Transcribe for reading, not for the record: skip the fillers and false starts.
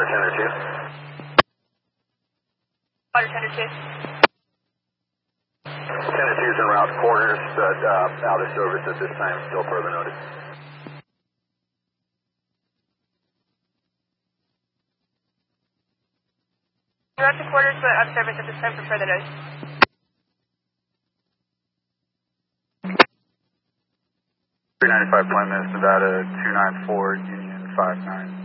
Tender 2. Water Tender 2. Tender 2 is en route to quarters, but out of service at this time, still further notice. You're out to quarters, but out of service at this time for further notice. 395 Plymouth, Nevada 294, Union 59.